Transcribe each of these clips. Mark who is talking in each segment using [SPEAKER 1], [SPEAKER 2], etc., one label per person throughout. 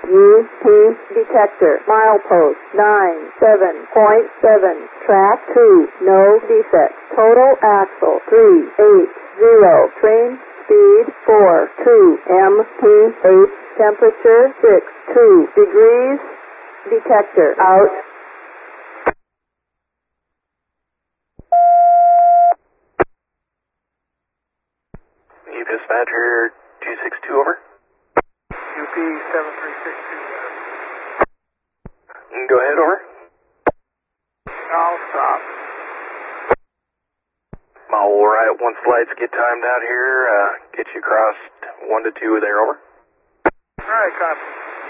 [SPEAKER 1] UP detector, milepost 97.7, track 2, no defect. Total axle 380, train speed 42, MT8, temperature 62 degrees, detector out.
[SPEAKER 2] Dispatcher 262 over.
[SPEAKER 3] UP 7362.
[SPEAKER 2] Go ahead, over.
[SPEAKER 3] I'll stop.
[SPEAKER 2] Alright, once the lights get timed out here, get you across 1 to 2 there, over.
[SPEAKER 3] Alright, copy.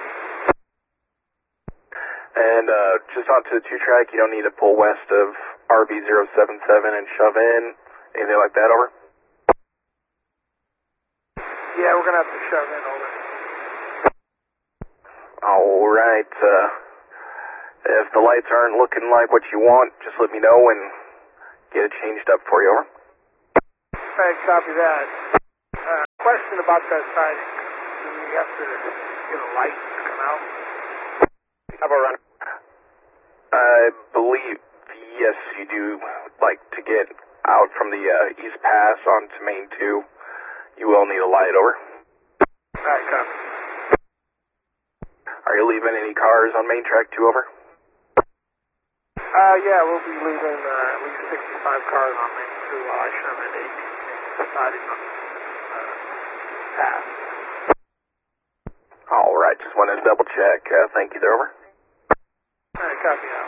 [SPEAKER 2] And just onto the 2-track, you don't need to pull west of RB077 and shove in, anything like that, over?
[SPEAKER 3] Yeah, we're going to have to shove in, over.
[SPEAKER 2] Alright, if the lights aren't looking like what you want, just let me know and get it changed up for you, over.
[SPEAKER 3] Alright, copy that. Question about that sighting. Do we have to get a light to come out?
[SPEAKER 2] How about run? I believe, yes, you do like to get out from the East Pass onto Main 2. You will need a light, over.
[SPEAKER 3] Alright, copy.
[SPEAKER 2] Are you leaving any cars on Main Track 2, over?
[SPEAKER 3] Yeah, we'll be leaving at least 65 cars on Main 2 while I shove in 18 siding on pass.
[SPEAKER 2] Alright, just wanted to double check. Thank you there, over.
[SPEAKER 3] Alright, copy.